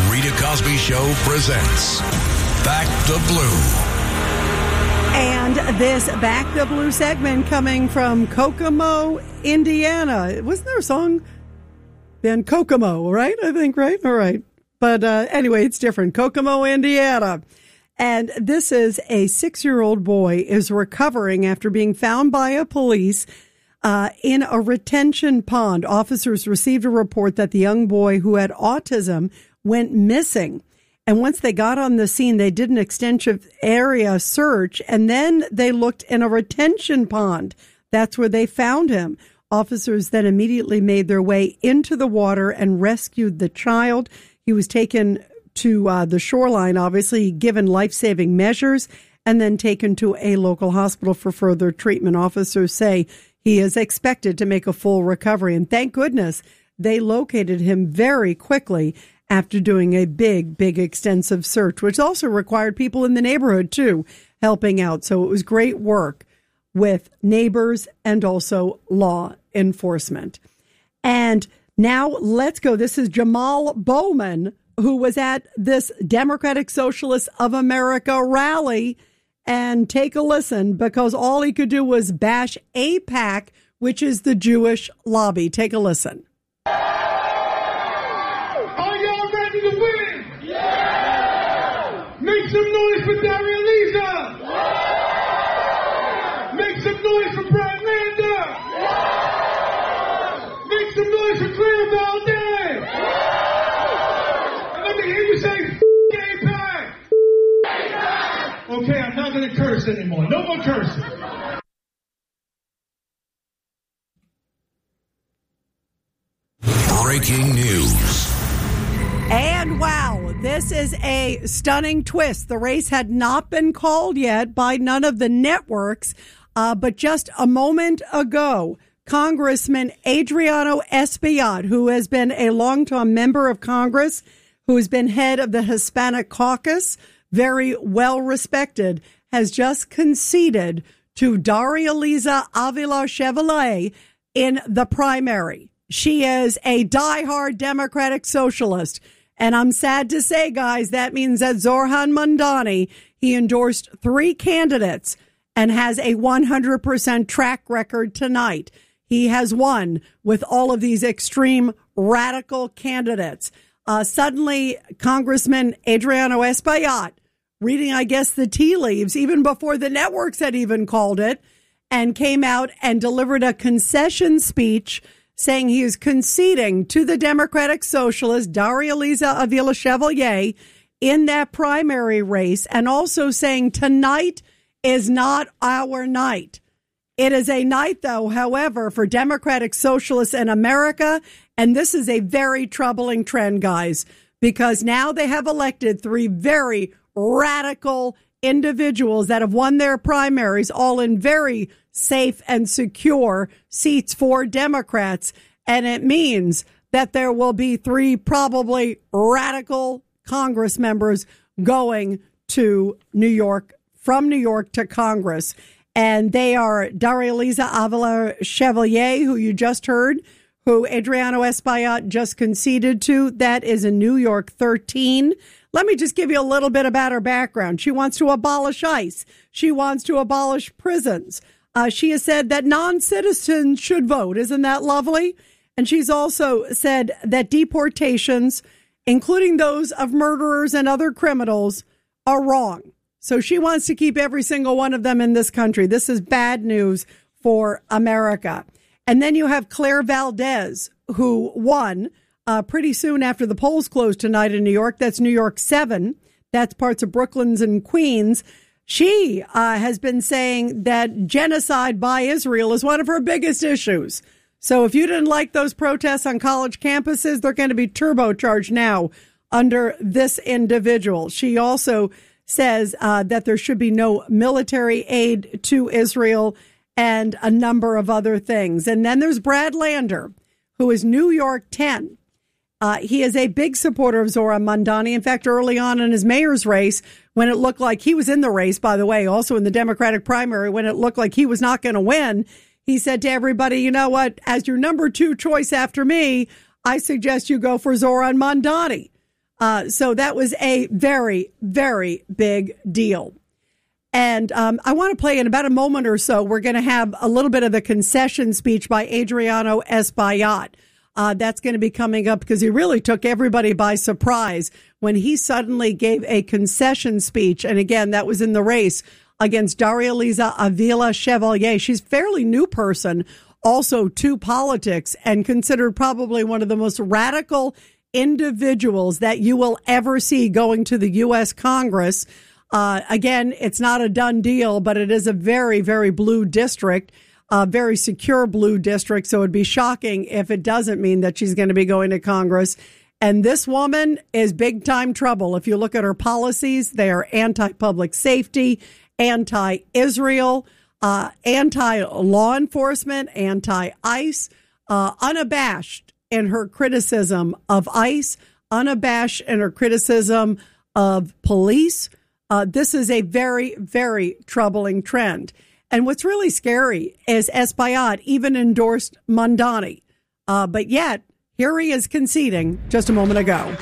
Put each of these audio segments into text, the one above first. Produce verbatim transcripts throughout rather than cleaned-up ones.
Rita Cosby Show presents Back the Blue. And this Back the Blue segment coming from Kokomo, Indiana. Wasn't there a song? Then Kokomo, right? I think, right? All right. But uh, anyway, it's different. Kokomo, Indiana. And this is a six-year-old boy is recovering after being found by a police uh, in a retention pond. Officers received a report that the young boy who had autism went missing. And once they got on the scene, they did an extensive area search, and then they looked in a retention pond. That's where they found him. Officers then immediately made their way into the water and rescued the child. He was taken to uh, the shoreline, obviously given life-saving measures, and then taken to a local hospital for further treatment. Officers say he is expected to make a full recovery. And thank goodness they located him very quickly after doing a big, big extensive search, which also required people in the neighborhood, too, helping out. So it was great work with neighbors and also law enforcement. And now let's go. This is Jamal Bowman, who was at this Democratic Socialists of America rally. And take a listen, because all he could do was bash AIPAC, which is the Jewish lobby. Take a listen. Make some noise for Daria Lisa! Make some noise for Brad Lander! Make some noise for Claire Valdez! And let me hear you say, F*** AIPAC! Okay, I'm not going to curse anymore. No more cursing. Breaking news. And wow, this is a stunning twist. The race had not been called yet by none of the networks, uh, but just a moment ago, Congressman Adriano Espaillat, who has been a longtime member of Congress, who has been head of the Hispanic caucus, very well respected, has just conceded to Daria Liza Avila Chevalier in the primary. She is a diehard Democratic socialist. And I'm sad to say, guys, that means that Zohran Mamdani, he endorsed three candidates and has a one hundred percent track record tonight. He has won with all of these extreme radical candidates. Uh, suddenly, Congressman Adriano Espaillat, reading, I guess, the tea leaves, even before the networks had even called it, and came out and delivered a concession speech saying he is conceding to the Democratic Socialist, Daria Liza Avila Chevalier, in that primary race, and also saying tonight is not our night. It is a night, though, however, for Democratic Socialists in America, and this is a very troubling trend, guys, because now they have elected three very radical individuals that have won their primaries, all in very safe and secure seats for Democrats. And it means that there will be three probably radical Congress members going to New York, from New York to Congress. And they are Daria Liza Avila Chevalier, who you just heard, who Adriano Espaillat just conceded to. That is in New York thirteen. Let me just give you a little bit about her background. She wants to abolish ICE. She wants to abolish prisons. Uh, she has said that non-citizens should vote. Isn't that lovely? And she's also said that deportations, including those of murderers and other criminals, are wrong. So she wants to keep every single one of them in this country. This is bad news for America. And then you have Claire Valdez, who won uh, pretty soon after the polls closed tonight in New York. That's New York seven. That's parts of Brooklyn's and Queens. She uh, has been saying that genocide by Israel is one of her biggest issues. So if you didn't like those protests on college campuses, they're going to be turbocharged now under this individual. She also says uh, that there should be no military aid to Israel and a number of other things. And then there's Brad Lander, who is New York ten. Uh, he is a big supporter of Zohran Mamdani. In fact, early on in his mayor's race, when it looked like he was in the race, by the way, also in the Democratic primary, when it looked like he was not going to win, he said to everybody, you know what, as your number two choice after me, I suggest you go for Zohran Mamdani. Uh, so that was a very, very big deal. And um, I want to play in about a moment or so. We're going to have a little bit of the concession speech by Adriano Espaillat. Uh, that's going to be coming up because he really took everybody by surprise when he suddenly gave a concession speech. And again, that was in the race against Daria Liza Avila Chevalier. She's a fairly new person also to politics and considered probably one of the most radical individuals that you will ever see going to the U S Congress. Uh, again, it's not a done deal, but it is a very, very blue district, a very secure blue district. So it'd be shocking if it doesn't mean that she's going to be going to Congress. And this woman is big time trouble. If you look at her policies, they are anti-public safety, anti-Israel, uh, anti-law enforcement, anti-ICE, uh, unabashed in her criticism of ICE, unabashed in her criticism of police. Uh, this is a very, very troubling trend. And what's really scary is Espaillat even endorsed Mamdani. Uh, but yet, here he is conceding just a moment ago.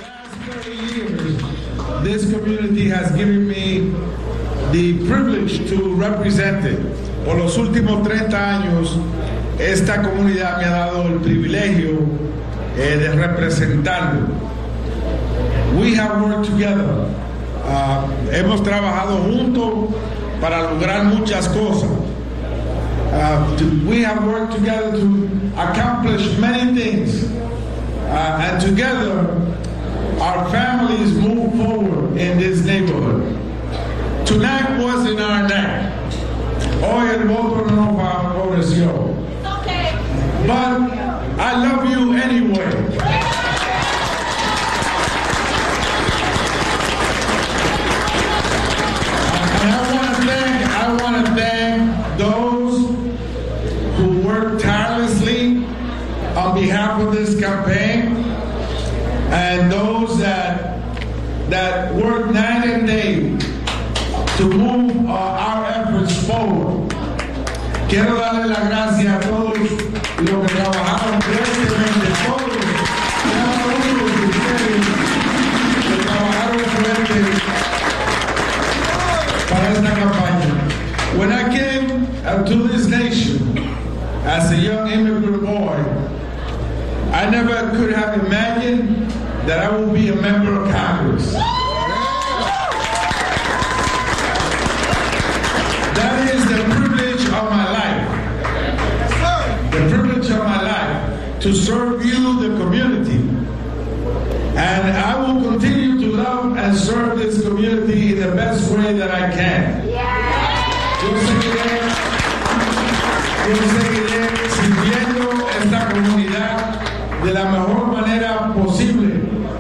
This community has given me the privilege to represent it. Por los últimos treinta años, esta comunidad me ha dado el privilegio eh, de representarlo. We have worked together. Uh, hemos trabajado juntos para lograr muchas cosas. Uh, to, we have worked together to accomplish many things. Uh, and together, our families move forward in this neighborhood. Tonight wasn't our night. Hoy el voto no nos favoreció. But I love you anyway. And I want to thank, I want to thank those who worked tirelessly on behalf of this campaign, and those that that work night and day to move uh, our efforts forward. Quiero darle las gracias a todos los que trabajaron fuertemente, todos, cada uno de ustedes que trabajaron fuerte para esta campaña. When I came uh, to this nation as a young immigrant boy, I never could have imagined that I would be a member of Congress. That is the privilege of my life. The privilege of my life to serve you, the community. And I will continue to love and serve this community in the best way that I can. Yo seguiré, yo seguiré sirviendo esta comunidad de la mejor manera posible.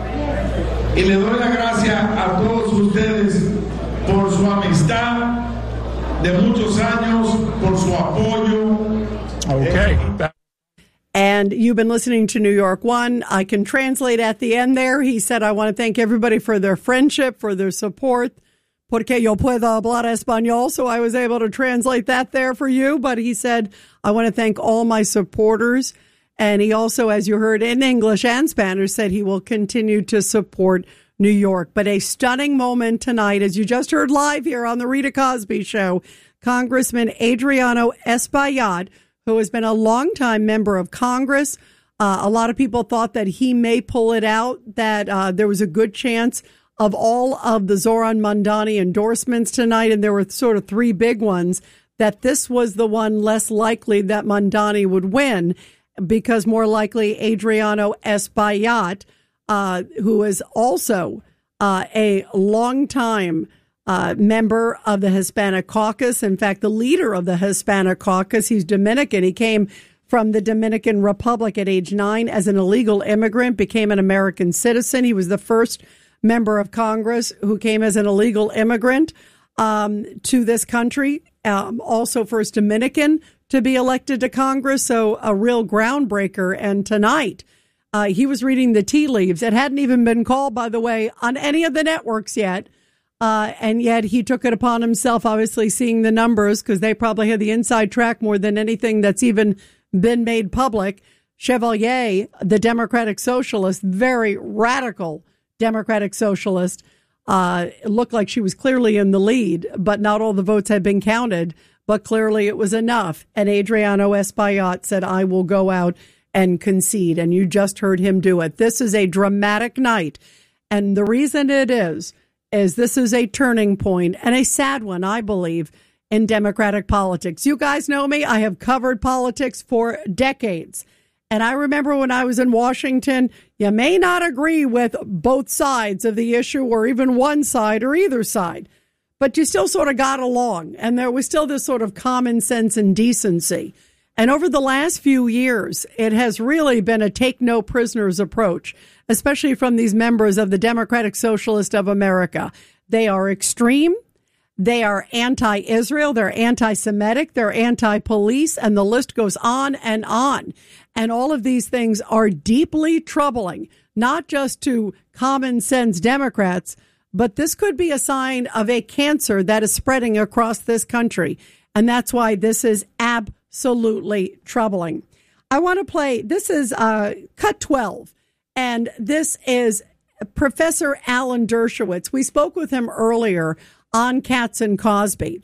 Y le doy la gracia a todos ustedes por su amistad de muchos años, por su apoyo. Okay. And you've been listening to New York One. I can translate at the end there. He said, I want to thank everybody for their friendship, for their support. Porque yo puedo hablar español. So I was able to translate that there for you. But he said, I want to thank all my supporters. And he also, as you heard in English and Spanish, said he will continue to support New York. But a stunning moment tonight, as you just heard live here on the Rita Cosby Show, Congressman Adriano Espaillat, who has been a longtime member of Congress. Uh, a lot of people thought that he may pull it out, that uh, there was a good chance of all of the Zoran Mamdani endorsements tonight, and there were sort of three big ones, that this was the one less likely that Mamdani would win, because more likely Adriano Espaillat, uh, who is also uh, a longtime uh, member of the Hispanic Caucus. In fact, the leader of the Hispanic Caucus, he's Dominican. He came from the Dominican Republic at age nine as an illegal immigrant, became an American citizen. He was the first member of Congress who came as an illegal immigrant um, to this country, um, also first Dominican to be elected to Congress, so a real groundbreaker. And tonight, uh, he was reading the tea leaves. It hadn't even been called, by the way, on any of the networks yet. Uh, and yet he took it upon himself, obviously seeing the numbers, because they probably had the inside track more than anything that's even been made public. Chevalier, the Democratic Socialist, very radical Democratic Socialist. Uh, it looked like she was clearly in the lead, but not all the votes had been counted. But clearly it was enough. And Adriano Espaillat said, I will go out and concede. And you just heard him do it. This is a dramatic night. And the reason it is, is this is a turning point, and a sad one, I believe, in Democratic politics. You guys know me. I have covered politics for decades. And I remember when I was in Washington, you may not agree with both sides of the issue or even one side or either side, but you still sort of got along. And there was still this sort of common sense and decency. And over the last few years, it has really been a take no prisoners approach, especially from these members of the Democratic Socialist of America. They are extreme. They are anti-Israel. They're anti-Semitic. They're anti-police. And the list goes on and on. And all of these things are deeply troubling, not just to common sense Democrats, but this could be a sign of a cancer that is spreading across this country. And that's why this is absolutely troubling. I want to play, this is uh, cut twelve, and this is Professor Alan Dershowitz. We spoke with him earlier on Katz and Cosby,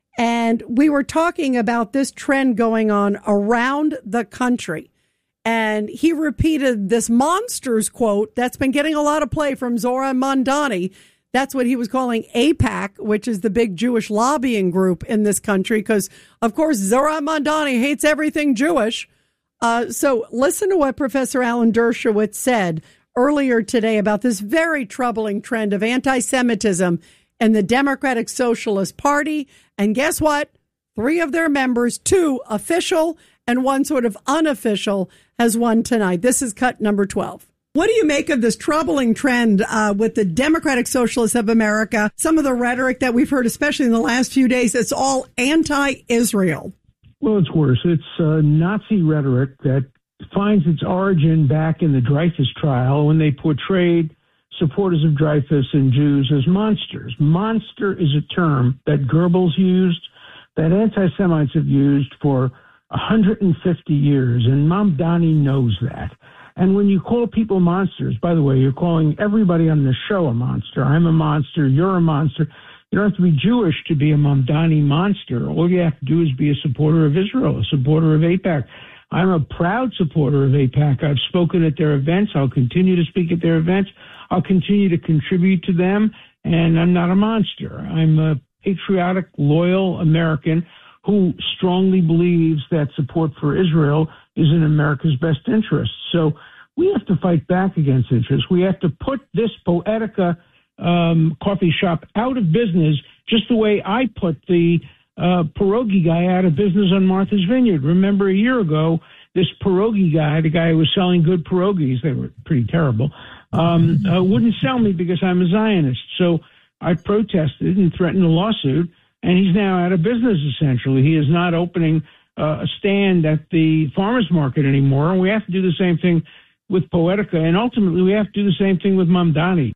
and we were talking about this trend going on around the country. And he repeated this monsters quote that's been getting a lot of play from Zohran Mamdani. That's what he was calling AIPAC, which is the big Jewish lobbying group in this country, because, of course, Zohran Mamdani hates everything Jewish. Uh, so listen to what Professor Alan Dershowitz said earlier today about this very troubling trend of anti-Semitism in the Democratic Socialist Party. And guess what? Three of their members, two official and one sort of unofficial, has won tonight. This is cut number twelve. What do you make of this troubling trend uh, with the Democratic Socialists of America? Some of the rhetoric that we've heard, especially in the last few days, it's all anti-Israel. Well, it's worse. It's uh, Nazi rhetoric that finds its origin back in the Dreyfus trial when they portrayed supporters of Dreyfus and Jews as monsters. Monster is a term that Goebbels used, that anti-Semites have used for one hundred fifty years, and Mamdani knows that. And when you call people monsters, by the way, you're calling everybody on the show a monster. I'm a monster. You're a monster. You don't have to be Jewish to be a Mamdani monster. All you have to do is be a supporter of Israel, a supporter of AIPAC. I'm a proud supporter of AIPAC. I've spoken at their events. I'll continue to speak at their events. I'll continue to contribute to them. And I'm not a monster. I'm a patriotic, loyal American who strongly believes that support for Israel is in America's best interest. So we have to fight back against interest. We have to put this Poetica um, coffee shop out of business, just the way I put the uh, pierogi guy out of business on Martha's Vineyard. Remember a year ago, this pierogi guy, the guy who was selling good pierogies, they were pretty terrible, um, uh, wouldn't sell me because I'm a Zionist. So I protested and threatened a lawsuit, and he's now out of business, essentially. He is not opening uh, a stand at the farmer's market anymore, and we have to do the same thing with Poetica, and ultimately we have to do the same thing with Mamdani.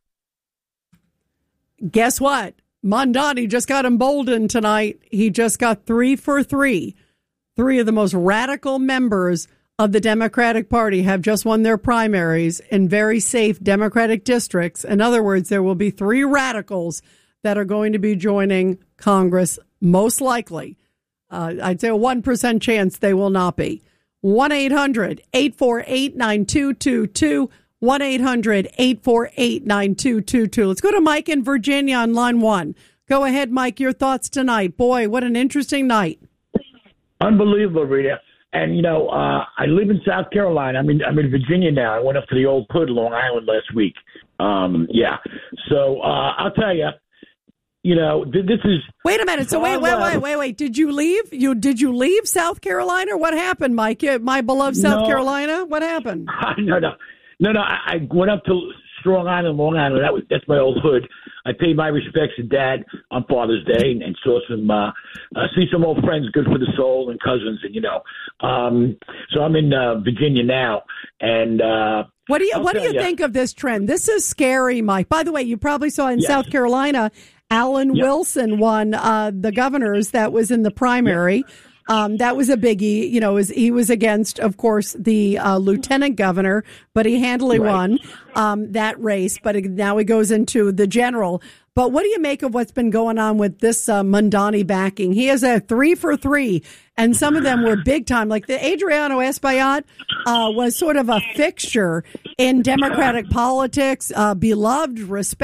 Guess what? Mamdani just got emboldened tonight. He just got three for three. Three of the most radical members of the Democratic Party have just won their primaries in very safe Democratic districts. In other words, there will be three radicals that are going to be joining Congress, most likely. Uh, I'd say a one percent chance they will not be. one eight hundred eight four eight nine two two two. one eight hundred eight four eight nine two two two. Let's go to Mike in Virginia on line one. Go ahead, Mike, your thoughts tonight. Boy, what an interesting night. Unbelievable, Rita. And, you know, uh, I live in South Carolina. I'm in, I'm in Virginia now. I went up to the old hood, Long Island, last week. Um, yeah. So uh, I'll tell you, you know, th- this is. Wait a minute. So wait, wait, wait, wait, wait. Did you leave? You did you leave South Carolina? What happened, Mike? My beloved South no, Carolina. What happened? no, no, no, no. I, I went up to Strong Island, Long Island. That was that's my old hood. I paid my respects to Dad on Father's Day and, and saw some, uh, uh, see some old friends, good for the soul, and cousins, and you know. Um, so I'm in uh, Virginia now, and. Uh, What do you I'll What do you, you think of this trend? This is scary, Mike. By the way, you probably saw in yes. South Carolina, Alan yep. Wilson won uh, the governors that was in the primary. Yep. Um, that was a biggie. You know, he was against, of course, the uh, lieutenant governor, but he handily right. won um, that race. But now he goes into the general. But what do you make of what's been going on with this uh, Mamdani backing? He has a three for three, and some of them were big time. Like the Adriano Espaillat uh, was sort of a fixture in Democratic politics, uh, beloved, respected.